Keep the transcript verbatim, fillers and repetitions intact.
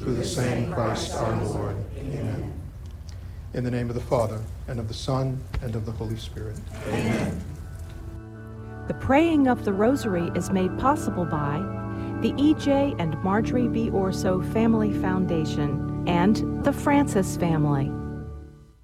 through the same Christ our Lord. Amen. In the name of the Father, and of the Son, and of the Holy Spirit. Amen. The praying of the Rosary is made possible by the E J and Marjorie B. Orso Family Foundation and the Francis family.